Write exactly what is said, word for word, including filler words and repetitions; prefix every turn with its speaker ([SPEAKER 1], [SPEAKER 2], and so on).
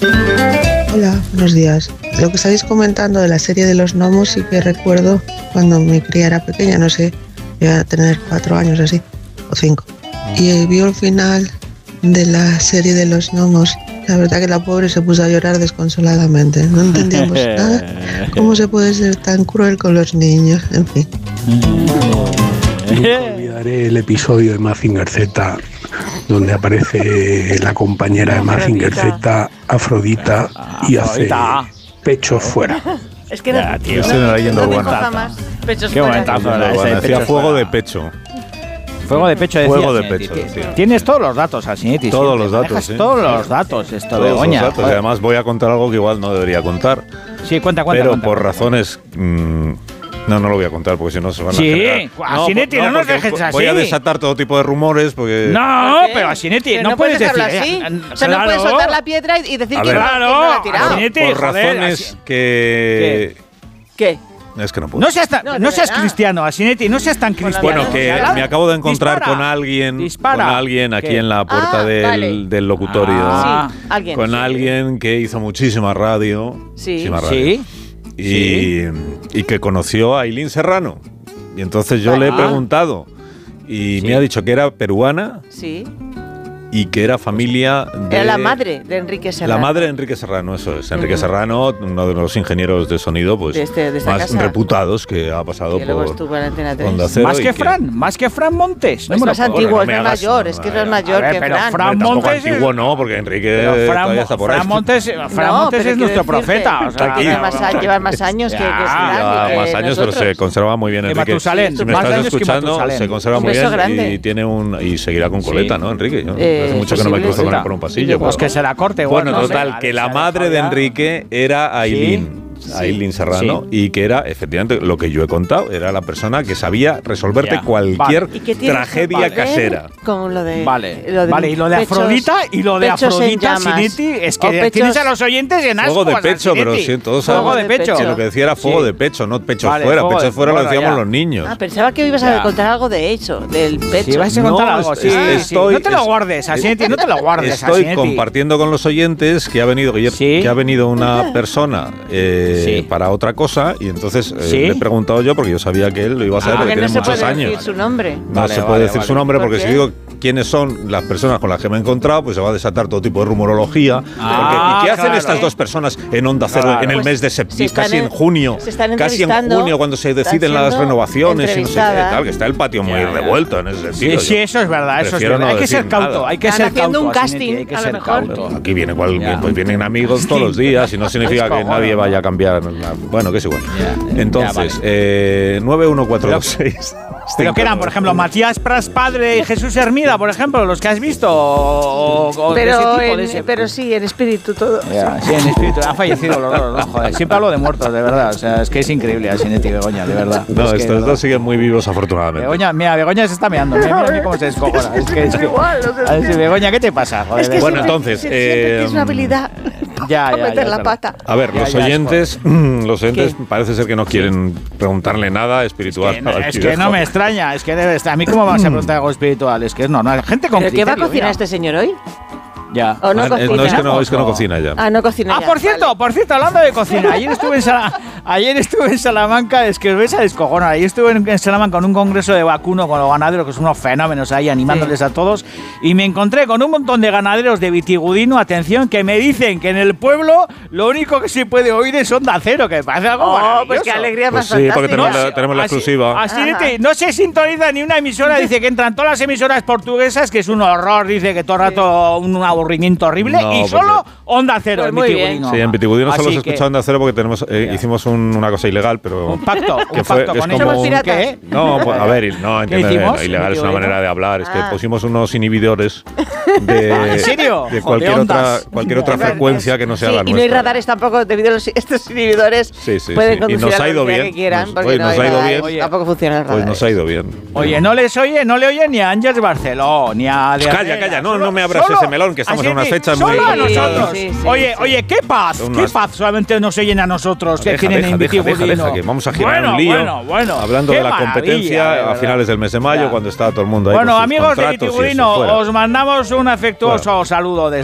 [SPEAKER 1] Hola, buenos días. Lo que estáis comentando de la serie de los gnomos sí que recuerdo cuando mi cría era pequeña, no sé, iba a tener cuatro años así, o cinco. Y vio el final de la serie de los gnomos. La verdad que la pobre se puso a llorar desconsoladamente. No entendíamos nada. ¿Cómo se puede ser tan cruel con los niños? En fin.
[SPEAKER 2] Nunca olvidaré el episodio de Mazinger Z donde aparece la compañera de Mazinger Z, Afrodita, y hace pechos fuera.
[SPEAKER 3] Es que no,
[SPEAKER 4] ya, tío,
[SPEAKER 3] no,
[SPEAKER 4] se
[SPEAKER 3] no,
[SPEAKER 4] me leyendo
[SPEAKER 3] no me
[SPEAKER 4] buena.
[SPEAKER 3] coja más pechos
[SPEAKER 4] Qué
[SPEAKER 3] fuera.
[SPEAKER 4] momentazo era ese.
[SPEAKER 5] Decía fuego de pecho.
[SPEAKER 4] Fuego de pecho, decía.
[SPEAKER 5] Fuego de
[SPEAKER 4] Sinetti,
[SPEAKER 5] pecho,
[SPEAKER 4] tío.
[SPEAKER 5] decía.
[SPEAKER 4] Tienes todos los datos, Asinetti.
[SPEAKER 5] Todos
[SPEAKER 4] siempre
[SPEAKER 5] los datos,
[SPEAKER 4] manejas
[SPEAKER 5] sí.
[SPEAKER 4] Todos los datos, esto,
[SPEAKER 5] Todos
[SPEAKER 4] Begoña.
[SPEAKER 5] los datos. Y además voy a contar algo que igual no debería contar.
[SPEAKER 4] Sí, cuenta, cuenta.
[SPEAKER 5] Pero
[SPEAKER 4] cuenta,
[SPEAKER 5] por
[SPEAKER 4] cuenta.
[SPEAKER 5] razones... Mmm, no, no lo voy a contar porque si no se van a
[SPEAKER 4] Sí,
[SPEAKER 5] generar...
[SPEAKER 4] Asinetti, no, no nos
[SPEAKER 5] porque
[SPEAKER 4] dejes así.
[SPEAKER 5] Voy a desatar todo tipo de rumores porque...
[SPEAKER 4] No,
[SPEAKER 3] ¿Por qué?
[SPEAKER 4] pero Asinetti,
[SPEAKER 3] Pero
[SPEAKER 4] no,
[SPEAKER 3] no
[SPEAKER 4] puedes
[SPEAKER 3] puedes
[SPEAKER 4] decir...
[SPEAKER 3] dejarlo así.
[SPEAKER 4] eh,
[SPEAKER 3] O sea, no
[SPEAKER 4] claro.
[SPEAKER 3] puedes soltar la piedra y decir
[SPEAKER 5] A
[SPEAKER 3] que
[SPEAKER 5] ver.
[SPEAKER 3] no, que
[SPEAKER 4] Claro,
[SPEAKER 3] no la ha tirado.
[SPEAKER 4] Asinetti,
[SPEAKER 5] por
[SPEAKER 4] joder,
[SPEAKER 5] razones
[SPEAKER 4] así-
[SPEAKER 5] que...
[SPEAKER 3] ¿Qué?
[SPEAKER 5] Es que no puedo.
[SPEAKER 4] No seas, tan-
[SPEAKER 3] No,
[SPEAKER 4] no,
[SPEAKER 3] de
[SPEAKER 4] seas
[SPEAKER 3] verdad.
[SPEAKER 4] cristiano, Asinetti, no seas tan cristiano.
[SPEAKER 5] Bueno, que
[SPEAKER 4] Dispara.
[SPEAKER 5] me acabo de encontrar
[SPEAKER 4] Dispara.
[SPEAKER 5] con alguien,
[SPEAKER 4] Dispara.
[SPEAKER 5] con alguien aquí
[SPEAKER 4] ¿Qué?
[SPEAKER 5] en la puerta
[SPEAKER 3] Ah,
[SPEAKER 5] del,
[SPEAKER 3] vale.
[SPEAKER 5] del locutorio.
[SPEAKER 4] Ah.
[SPEAKER 3] Sí, alguien.
[SPEAKER 5] Con alguien que hizo muchísima radio.
[SPEAKER 3] Sí.
[SPEAKER 5] muchísima radio,
[SPEAKER 4] Sí.
[SPEAKER 5] Y, y que conoció a Ailín Serrano. Y entonces yo
[SPEAKER 3] Vale.
[SPEAKER 5] le he preguntado y
[SPEAKER 4] Sí.
[SPEAKER 5] me ha dicho que era peruana
[SPEAKER 3] Sí.
[SPEAKER 5] y que era familia de...
[SPEAKER 3] Era la madre de Enrique Serrano.
[SPEAKER 5] La madre de Enrique Serrano, eso es. Enrique Serrano, uno de los ingenieros de sonido pues,
[SPEAKER 3] De este- de esta
[SPEAKER 5] más
[SPEAKER 3] casa.
[SPEAKER 5] reputados que ha pasado
[SPEAKER 3] Que luego
[SPEAKER 5] por
[SPEAKER 3] estuvo en Antena tres.
[SPEAKER 5] Onda Cero.
[SPEAKER 4] Más
[SPEAKER 5] y
[SPEAKER 4] que Fran, más que Fran Montes.
[SPEAKER 3] Pues
[SPEAKER 4] me lo
[SPEAKER 3] más
[SPEAKER 4] puedo-
[SPEAKER 3] antiguo,
[SPEAKER 5] no
[SPEAKER 3] es
[SPEAKER 5] me
[SPEAKER 3] más
[SPEAKER 5] hagas-
[SPEAKER 3] mayor,
[SPEAKER 5] no,
[SPEAKER 3] es que
[SPEAKER 5] no,
[SPEAKER 3] es más
[SPEAKER 5] no,
[SPEAKER 3] mayor
[SPEAKER 4] a ver,
[SPEAKER 3] que
[SPEAKER 4] pero
[SPEAKER 3] Fran.
[SPEAKER 4] Fran
[SPEAKER 5] Tampoco
[SPEAKER 4] Montes-
[SPEAKER 5] antiguo no, porque Enrique
[SPEAKER 4] Pero Fran,
[SPEAKER 5] todavía está por ahí.
[SPEAKER 4] Fran Montes, Fran
[SPEAKER 3] No,
[SPEAKER 4] Montes
[SPEAKER 3] pero
[SPEAKER 4] es nuestro
[SPEAKER 3] quiero decirte
[SPEAKER 4] profeta. O sea,
[SPEAKER 3] que lleva más, a- lleva más años que, que
[SPEAKER 4] Ya,
[SPEAKER 3] Fran.
[SPEAKER 5] Lleva
[SPEAKER 3] y que
[SPEAKER 5] más años, pero se
[SPEAKER 3] nosotros.
[SPEAKER 5] conserva muy bien
[SPEAKER 4] Que
[SPEAKER 5] Enrique.
[SPEAKER 4] Matusalén,
[SPEAKER 5] Si me
[SPEAKER 4] más
[SPEAKER 5] estás
[SPEAKER 4] años que
[SPEAKER 5] escuchando,
[SPEAKER 4] Matusalén.
[SPEAKER 5] se conserva
[SPEAKER 3] Un
[SPEAKER 5] muy
[SPEAKER 3] beso
[SPEAKER 5] bien
[SPEAKER 3] grande.
[SPEAKER 5] y tiene un y seguirá con coleta, ¿no, Enrique? Yo,
[SPEAKER 3] Eh,
[SPEAKER 5] hace mucho que no me
[SPEAKER 3] posible,
[SPEAKER 5] cruzo con
[SPEAKER 3] sí.
[SPEAKER 5] él por un pasillo.
[SPEAKER 4] Pues
[SPEAKER 5] pero-
[SPEAKER 4] que se la corte. igual,
[SPEAKER 5] Bueno,
[SPEAKER 4] no sé.
[SPEAKER 5] total,
[SPEAKER 4] Vale,
[SPEAKER 5] que
[SPEAKER 4] se
[SPEAKER 5] la
[SPEAKER 4] la
[SPEAKER 5] madre de
[SPEAKER 4] joya.
[SPEAKER 5] Enrique era Ailín. Ailín Serrano, y que era, efectivamente, lo que yo he contado, era la persona que sabía resolverte
[SPEAKER 4] Ya,
[SPEAKER 5] cualquier
[SPEAKER 3] ¿Y qué tiene
[SPEAKER 5] tragedia
[SPEAKER 3] que ver
[SPEAKER 5] casera.
[SPEAKER 3] Con lo de.
[SPEAKER 4] Vale,
[SPEAKER 3] lo de
[SPEAKER 4] vale, y lo de
[SPEAKER 3] pechos-
[SPEAKER 4] Afrodita, y lo de
[SPEAKER 3] pechos en
[SPEAKER 4] Afrodita,
[SPEAKER 3] llamas.
[SPEAKER 4] Sinetti, es
[SPEAKER 3] O
[SPEAKER 4] que
[SPEAKER 3] pechos-
[SPEAKER 4] tienes a los oyentes en ascuas.
[SPEAKER 5] Fuego de pecho, pero
[SPEAKER 4] Sinetti.
[SPEAKER 5] sí, todos
[SPEAKER 4] Fuego
[SPEAKER 5] sabemos
[SPEAKER 4] de pecho.
[SPEAKER 5] que lo que decía era fuego
[SPEAKER 4] Sí.
[SPEAKER 5] de pecho, no pecho
[SPEAKER 4] Vale,
[SPEAKER 5] fuera.
[SPEAKER 4] fuego
[SPEAKER 5] Pecho
[SPEAKER 4] de-
[SPEAKER 5] fuera lo
[SPEAKER 4] bueno,
[SPEAKER 5] decíamos
[SPEAKER 4] ya.
[SPEAKER 5] los niños.
[SPEAKER 3] Ah, pensaba que ibas a
[SPEAKER 4] Ya.
[SPEAKER 3] contar algo de hecho, del pecho.
[SPEAKER 4] Si vais a contar
[SPEAKER 5] No,
[SPEAKER 4] algo,
[SPEAKER 5] es-
[SPEAKER 4] sí,
[SPEAKER 5] es-
[SPEAKER 4] sí.
[SPEAKER 5] estoy-
[SPEAKER 4] No te lo
[SPEAKER 5] es-
[SPEAKER 4] guardes, Asinetti, no te lo guardes,
[SPEAKER 5] Estoy
[SPEAKER 4] Asinetti.
[SPEAKER 5] compartiendo con los oyentes que ha venido que,
[SPEAKER 4] Sí.
[SPEAKER 5] que ha venido una persona eh,
[SPEAKER 4] Sí.
[SPEAKER 5] para otra cosa y entonces eh,
[SPEAKER 4] Sí.
[SPEAKER 5] le he preguntado yo porque yo sabía que él lo iba a saber
[SPEAKER 4] Ah,
[SPEAKER 5] porque
[SPEAKER 3] que
[SPEAKER 5] tiene
[SPEAKER 3] no se
[SPEAKER 5] muchos
[SPEAKER 3] puede
[SPEAKER 5] años.
[SPEAKER 3] decir su nombre.
[SPEAKER 5] No
[SPEAKER 4] Vale,
[SPEAKER 5] se puede
[SPEAKER 4] vale,
[SPEAKER 5] decir
[SPEAKER 4] vale.
[SPEAKER 5] su nombre
[SPEAKER 3] ¿Por
[SPEAKER 5] porque
[SPEAKER 3] qué?
[SPEAKER 5] si digo quiénes son las personas con las que me he encontrado, pues se va a desatar todo tipo de rumorología.
[SPEAKER 4] Ah,
[SPEAKER 5] Porque, ¿y qué hacen
[SPEAKER 4] claro.
[SPEAKER 5] estas dos personas en Onda Cero
[SPEAKER 4] Claro.
[SPEAKER 5] en el
[SPEAKER 3] Pues
[SPEAKER 5] mes de
[SPEAKER 3] se
[SPEAKER 5] septiembre,
[SPEAKER 3] están
[SPEAKER 5] casi en
[SPEAKER 3] en-
[SPEAKER 5] junio?
[SPEAKER 3] se están
[SPEAKER 5] Casi en
[SPEAKER 3] entrevistando,
[SPEAKER 5] junio cuando se
[SPEAKER 3] están
[SPEAKER 5] deciden las
[SPEAKER 3] siendo
[SPEAKER 5] renovaciones y no sé qué
[SPEAKER 3] entrevistadas.
[SPEAKER 5] tal, que está el patio muy
[SPEAKER 4] Ya, ya.
[SPEAKER 5] revuelto en ese
[SPEAKER 4] Sí,
[SPEAKER 5] sentido.
[SPEAKER 4] sí,
[SPEAKER 5] Yo
[SPEAKER 4] eso es verdad, eso es
[SPEAKER 5] prefiero
[SPEAKER 4] verdad.
[SPEAKER 5] no
[SPEAKER 4] Hay que ser
[SPEAKER 5] decir
[SPEAKER 4] cauto,
[SPEAKER 5] nada.
[SPEAKER 4] hay que
[SPEAKER 3] Están
[SPEAKER 4] ser
[SPEAKER 3] haciendo
[SPEAKER 4] cauto.
[SPEAKER 3] un
[SPEAKER 4] Asinetti,
[SPEAKER 3] casting,
[SPEAKER 4] hay que
[SPEAKER 3] a lo
[SPEAKER 4] ser
[SPEAKER 3] mejor.
[SPEAKER 4] cauto.
[SPEAKER 5] Aquí viene cual,
[SPEAKER 4] Ya.
[SPEAKER 5] pues vienen amigos todos los días y no significa que
[SPEAKER 4] cojones,
[SPEAKER 5] nadie
[SPEAKER 4] ¿no?
[SPEAKER 5] vaya a cambiar. la- Bueno, que es igual.
[SPEAKER 4] Ya,
[SPEAKER 5] Entonces,
[SPEAKER 4] ya, vale.
[SPEAKER 5] eh, nueve uno cuatro dos seis.
[SPEAKER 4] Pero que eran, por ejemplo, Matías Pras padre y Jesús Hermida, por ejemplo, los que has visto. O, o de ese
[SPEAKER 3] Pero,
[SPEAKER 4] tipo, de
[SPEAKER 3] en-
[SPEAKER 4] ese-
[SPEAKER 3] pero sí, en espíritu todo.
[SPEAKER 4] Ya, sí, en espíritu. Han fallecido los dos, ¿no? Joder, siempre hablo de muertos, de verdad. O sea, es que es increíble Asinetti y Begoña, de verdad.
[SPEAKER 5] No,
[SPEAKER 4] Es que, de
[SPEAKER 5] estos
[SPEAKER 4] verdad.
[SPEAKER 5] dos siguen muy vivos, afortunadamente.
[SPEAKER 4] Begoña, mira, Begoña se está meando. Mira, mira, mira cómo se descojona. Es que, es que,
[SPEAKER 3] Igual, no sé.
[SPEAKER 4] a ver, si, Begoña, ¿qué te pasa? Joder,
[SPEAKER 3] Es que
[SPEAKER 5] Bueno,
[SPEAKER 3] siempre-
[SPEAKER 5] entonces,
[SPEAKER 3] siempre tienes una
[SPEAKER 5] eh,
[SPEAKER 3] habilidad
[SPEAKER 4] ya,
[SPEAKER 3] para
[SPEAKER 4] ya,
[SPEAKER 3] meter
[SPEAKER 4] ya,
[SPEAKER 3] la
[SPEAKER 4] claro.
[SPEAKER 3] pata.
[SPEAKER 5] A ver,
[SPEAKER 4] Ya,
[SPEAKER 5] los
[SPEAKER 4] ya, es
[SPEAKER 5] oyentes, los oyentes
[SPEAKER 3] ¿Qué?
[SPEAKER 5] parece ser que no quieren preguntarle nada espiritual.
[SPEAKER 4] Que no-
[SPEAKER 5] al
[SPEAKER 4] es que
[SPEAKER 5] Cibejo.
[SPEAKER 4] no me extraña, es que debe estar. A mí, ¿cómo vas a preguntar algo espiritual? Es que es normal. Gente con
[SPEAKER 3] ¿Pero qué va a
[SPEAKER 4] criterio,
[SPEAKER 3] cocinar
[SPEAKER 4] mira.
[SPEAKER 3] este señor hoy?
[SPEAKER 4] Ya.
[SPEAKER 3] ¿O no
[SPEAKER 5] Ah, eh,
[SPEAKER 3] cocina?
[SPEAKER 5] no, es que no, es que no
[SPEAKER 4] No.
[SPEAKER 5] cocina ya.
[SPEAKER 3] Ah, no cocina
[SPEAKER 4] Ah,
[SPEAKER 3] ya,
[SPEAKER 4] por cierto,
[SPEAKER 3] vale.
[SPEAKER 4] por cierto, hablando de cocina, ayer estuve en Sala- ayer estuve en Salamanca, es que os vais a descojonar. Ayer estuve en, en Salamanca con un congreso de vacuno con los ganaderos, que son unos fenómenos ahí animándoles a todos, y me encontré con un montón de ganaderos de Vitigudino, atención, que me dicen que en el pueblo lo único que se puede oír es Onda Cero, que me parece algo
[SPEAKER 3] Oh,
[SPEAKER 4] maravilloso.
[SPEAKER 3] pues qué alegría
[SPEAKER 5] Pues
[SPEAKER 3] más
[SPEAKER 5] sí, porque
[SPEAKER 3] fantástica.
[SPEAKER 5] tenemos la, tenemos la
[SPEAKER 4] Así-
[SPEAKER 5] exclusiva.
[SPEAKER 4] Así
[SPEAKER 3] Ajá.
[SPEAKER 4] de- no se sintoniza ni una emisora, dice que entran todas las emisoras portuguesas, que es un horror, dice que todo el rato un aburrimiento horrible,
[SPEAKER 5] No,
[SPEAKER 4] y
[SPEAKER 5] porque-
[SPEAKER 4] solo Onda Cero
[SPEAKER 3] Pues
[SPEAKER 4] en
[SPEAKER 3] muy
[SPEAKER 4] Vitigudino.
[SPEAKER 5] Sí, en Vitigudino solo
[SPEAKER 4] Así
[SPEAKER 5] se
[SPEAKER 4] que-
[SPEAKER 5] escucha Onda Cero porque tenemos, eh,
[SPEAKER 4] Ya.
[SPEAKER 5] hicimos un- una cosa ilegal, pero...
[SPEAKER 4] Un pacto,
[SPEAKER 5] que
[SPEAKER 4] un
[SPEAKER 5] fue-
[SPEAKER 4] pacto
[SPEAKER 5] que es
[SPEAKER 4] con
[SPEAKER 5] como
[SPEAKER 4] ellos.
[SPEAKER 3] Somos
[SPEAKER 5] un-
[SPEAKER 3] piratas.
[SPEAKER 5] ¿Qué? No, pues, a ver, no, entiende,
[SPEAKER 4] hicimos?
[SPEAKER 5] no, ilegal es una
[SPEAKER 4] Vitigudino.
[SPEAKER 5] manera de hablar, es que
[SPEAKER 3] Ah.
[SPEAKER 5] pusimos unos inhibidores de,
[SPEAKER 4] ¿En serio?
[SPEAKER 5] de
[SPEAKER 4] Joder,
[SPEAKER 5] cualquier otra,
[SPEAKER 4] ondas.
[SPEAKER 5] cualquier otra
[SPEAKER 3] Es verdad,
[SPEAKER 5] frecuencia
[SPEAKER 3] es-
[SPEAKER 5] que no sea
[SPEAKER 3] sí,
[SPEAKER 5] la
[SPEAKER 3] y no hay
[SPEAKER 5] nuestra.
[SPEAKER 3] radares tampoco debido a los, estos inhibidores.
[SPEAKER 5] Sí, sí,
[SPEAKER 3] pueden
[SPEAKER 5] sí. Y
[SPEAKER 3] conducir
[SPEAKER 5] nos
[SPEAKER 3] a la
[SPEAKER 5] ha ido
[SPEAKER 3] velocidad
[SPEAKER 5] bien.
[SPEAKER 3] que quieran,
[SPEAKER 5] Nos-
[SPEAKER 3] porque
[SPEAKER 5] oye,
[SPEAKER 3] no
[SPEAKER 5] nos
[SPEAKER 3] hay
[SPEAKER 5] ha ido
[SPEAKER 3] radares,
[SPEAKER 4] bien.
[SPEAKER 3] tampoco funciona el radar.
[SPEAKER 5] Pues nos ha ido bien.
[SPEAKER 4] Oye, no les oye, no le oye ni a Ángels Barceló, ni a... de
[SPEAKER 5] Calla,
[SPEAKER 4] Herrera,
[SPEAKER 5] calla, no,
[SPEAKER 4] solo-
[SPEAKER 5] no me abras
[SPEAKER 4] solo-
[SPEAKER 5] ese melón, que estamos
[SPEAKER 4] así
[SPEAKER 5] en unas
[SPEAKER 4] que
[SPEAKER 5] fechas
[SPEAKER 4] solo
[SPEAKER 5] muy
[SPEAKER 4] a
[SPEAKER 5] complicadas.
[SPEAKER 4] nosotros.
[SPEAKER 3] Sí, sí,
[SPEAKER 4] oye,
[SPEAKER 3] sí.
[SPEAKER 4] oye, ¿qué paz?
[SPEAKER 5] Son
[SPEAKER 4] ¿Qué
[SPEAKER 5] unas-
[SPEAKER 4] paz solamente nos oyen a nosotros que
[SPEAKER 5] Deja,
[SPEAKER 4] tienen
[SPEAKER 5] deja,
[SPEAKER 4] en
[SPEAKER 5] deja, deja,
[SPEAKER 4] Vitigudino?
[SPEAKER 5] deja, que vamos a girar
[SPEAKER 4] bueno,
[SPEAKER 5] un lío.
[SPEAKER 4] Bueno, bueno,
[SPEAKER 5] Hablando
[SPEAKER 4] qué
[SPEAKER 5] de la
[SPEAKER 4] maravilla,
[SPEAKER 5] competencia
[SPEAKER 4] de
[SPEAKER 5] a
[SPEAKER 4] verdad.
[SPEAKER 5] finales del mes de mayo,
[SPEAKER 4] Ya.
[SPEAKER 5] cuando está todo el mundo ahí
[SPEAKER 4] Bueno,
[SPEAKER 5] con sus
[SPEAKER 4] amigos de
[SPEAKER 5] contratos y eso,
[SPEAKER 4] Vitigudino,
[SPEAKER 5] fuera.
[SPEAKER 4] os mandamos un afectuoso saludo desde